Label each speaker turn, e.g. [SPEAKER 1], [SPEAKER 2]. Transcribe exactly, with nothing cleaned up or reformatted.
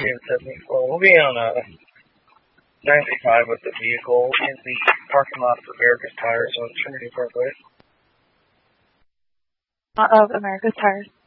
[SPEAKER 1] and seventy-four. We'll be on uh, ninety-five with the vehicle in the parking lot of America's Tires on Trinity Parkway.
[SPEAKER 2] Of America's Tires.